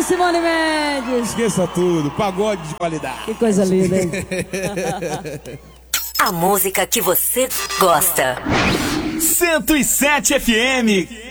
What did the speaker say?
de Simone Mendes. Esqueça tudo, pagode de qualidade. Que coisa linda, hein? A música que você gosta. 107 FM.